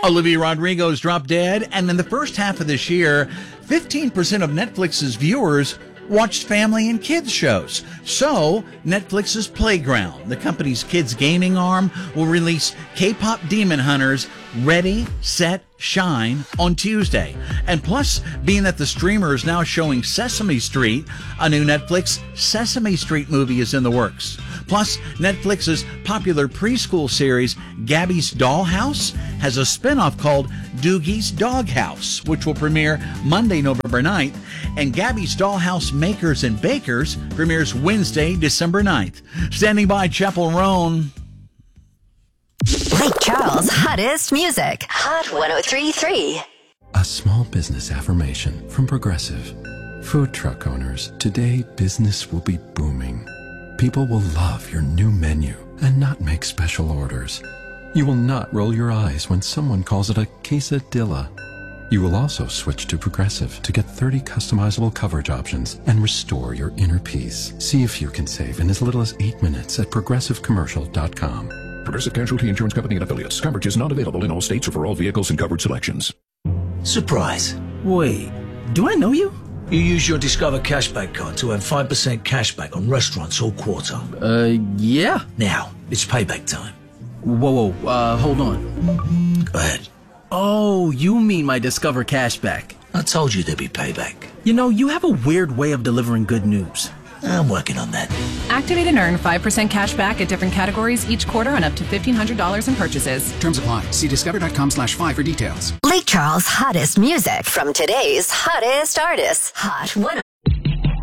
Olivia Rodrigo's Drop Dead, and in the first half of this year, 15% of Netflix's viewers watched family and kids shows. So, Netflix's Playground, the company's kids gaming arm, will release K-pop Demon Hunters Ready, Set, Shine on Tuesday. And plus, being that the streamer is now showing Sesame Street, a new Netflix Sesame Street movie is in the works. Plus, Netflix's popular preschool series Gabby's Dollhouse has a spinoff called Doogie's Doghouse, which will premiere Monday, November 9th, and Gabby's Dollhouse Makers and Bakers premieres Wednesday, December 9th. Standing by, Chapel Roan. Lake Charles' hottest music. Hot 103.3. A small business affirmation from Progressive. Food truck owners, today business will be booming. People will love your new menu and not make special orders. You will not roll your eyes when someone calls it a quesadilla. You will also switch to Progressive to get 30 customizable coverage options and restore your inner peace. See if you can save in as little as 8 minutes at progressivecommercial.com. Progressive Casualty Insurance Company and Affiliates. Coverage is not available in all states or for all vehicles and coverage selections. Surprise. Wait, do I know you? You use your Discover Cashback card to earn 5% cashback on restaurants all quarter. Yeah. Now, it's payback time. Whoa, hold on. Go ahead. Oh, you mean my Discover Cashback. I told you there'd be payback. You know, you have a weird way of delivering good news. I'm working on that. Activate and earn 5% cash back at different categories each quarter on up to $1,500 in purchases. Terms apply. See discover.com/5 for details. Lake Charles' hottest music from today's hottest artists. Hot 103.3.